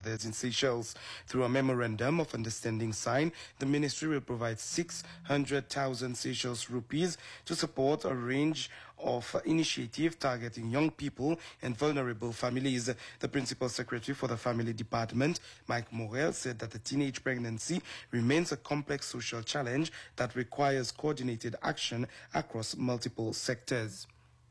mothers in Seychelles. Through a memorandum of understanding signed, the ministry will provide 600,000 Seychelles rupees to support a range of initiatives targeting young people and vulnerable families. The principal secretary for the family department, Mike Morel, said that the teenage pregnancy remains a complex social challenge that requires coordinated action across multiple sectors.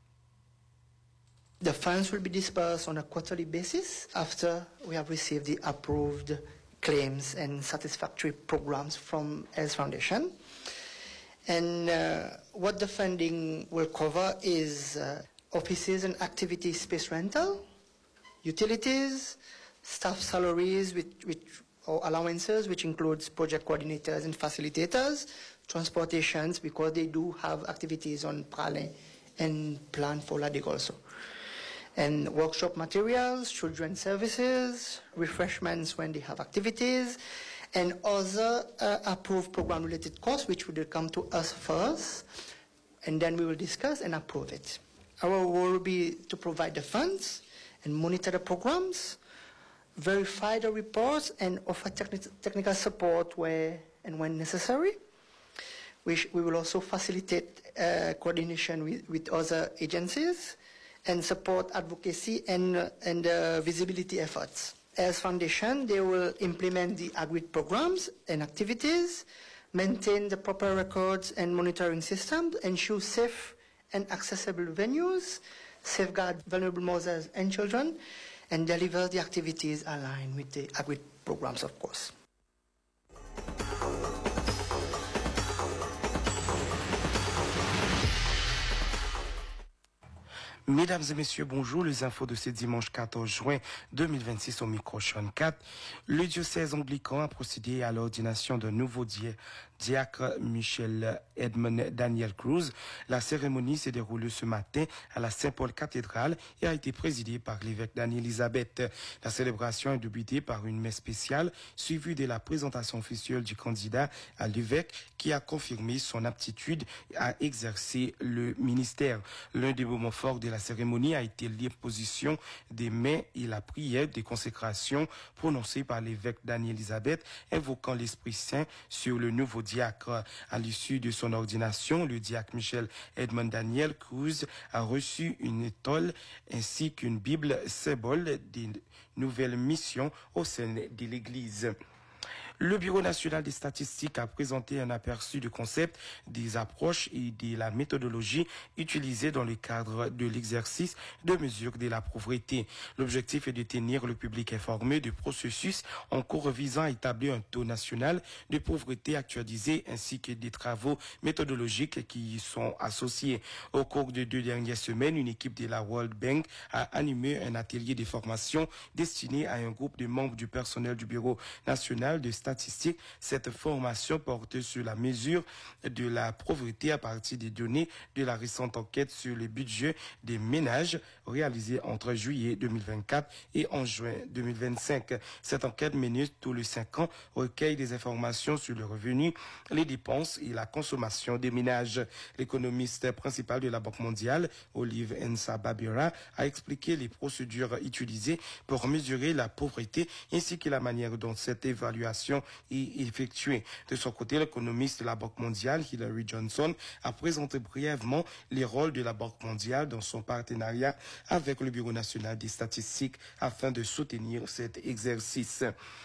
The funds will be dispersed on a quarterly basis after we have received the approved claims and satisfactory programs from ELS Foundation. And what the funding will cover is offices and activity space rental, utilities, staff salaries or allowances, which includes project coordinators and facilitators, transportations, because they do have activities on Pralin and plan for Ladig also. And workshop materials, children services, refreshments when they have activities, and other approved program-related costs, which will come to us first, and then we will discuss and approve it. Our role will be to provide the funds and monitor the programs, verify the reports, and offer technical support where and when necessary. We will also facilitate coordination with other agencies and support advocacy and visibility efforts. As Foundation, they will implement the agreed programs and activities, maintain the proper records and monitoring systems, ensure safe and accessible venues, safeguard vulnerable mothers and children, and deliver the activities aligned with the agreed programs, of course. Mesdames et messieurs, bonjour. Les infos de ce dimanche 14 juin 2026 au micro Sean 4. Le diocèse anglican a procédé à l'ordination d'un nouveau diacre Michel Edmond Daniel Cruz. La cérémonie s'est déroulée ce matin à la Saint-Paul cathédrale et a été présidée par l'évêque Daniel Elisabeth. La célébration est débutée par une messe spéciale suivie de la présentation officielle du candidat à l'évêque qui a confirmé son aptitude à exercer le ministère. L'un des moments forts de la cérémonie a été l'imposition des mains et la prière de consécration prononcée par l'évêque Daniel Elisabeth, invoquant l'Esprit Saint sur le nouveau diacre. À l'issue de son ordination, le diacre Michel Edmond Daniel Cruz a reçu une étole ainsi qu'une Bible, symbole des nouvelles missions au sein de l'Église. Le Bureau national des statistiques a présenté un aperçu du concept, des approches et de la méthodologie utilisées dans le cadre de l'exercice de mesure de la pauvreté. L'objectif est de tenir le public informé du processus en cours visant à établir un taux national de pauvreté actualisé ainsi que des travaux méthodologiques qui y sont associés. Au cours de 2 dernières semaines, une équipe de la World Bank a animé un atelier de formation destiné à un groupe de membres du personnel du Bureau national de statistiques. Cette formation porte sur la mesure de la pauvreté à partir des données de la récente enquête sur le budget des ménages réalisée entre juillet 2024 et en juin 2025. Cette enquête menée tous les 5 ans recueille des informations sur le revenu, les dépenses et la consommation des ménages. L'économiste principal de la Banque mondiale, Olive Nsababira, a expliqué les procédures utilisées pour mesurer la pauvreté ainsi que la manière dont cette évaluation est effectuée. De son côté, l'économiste de la Banque mondiale, Hillary Johnson, a présenté brièvement les rôles de la Banque mondiale dans son partenariat avec le Bureau national des statistiques afin de soutenir cet exercice.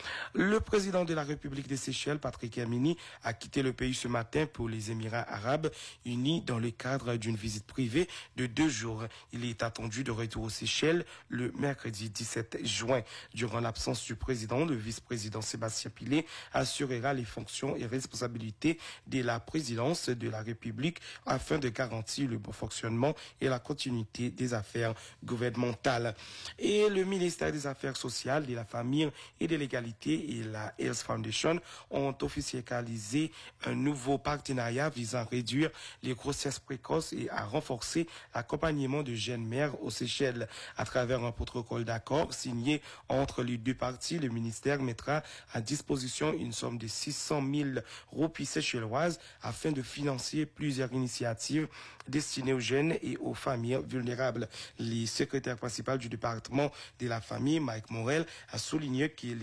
Le président de la République des Seychelles, Patrick Hermini, a quitté le pays ce matin pour les Émirats arabes unis dans le cadre d'une visite privée de 2 jours. Il est attendu de retour aux Seychelles le mercredi 17 juin. Durant l'absence du président, le vice-président Sébastien Pillet assurera les fonctions et responsabilités de la présidence de la République afin de garantir le bon fonctionnement et la continuité des affaires gouvernementales. Et le ministère des Affaires sociales, de la famille et de l'égalité et la ELS Foundation ont officialisé un nouveau partenariat visant à réduire les grossesses précoces et à renforcer l'accompagnement de jeunes mères aux Seychelles. À travers un protocole d'accord signé entre les 2 parties, le ministère mettra à disposition une somme de 600 000 roupies seychelloises afin de financer plusieurs initiatives destinées aux jeunes et aux familles vulnérables. Le secrétaire principal du département de la famille, Mike Morel, a souligné qu'il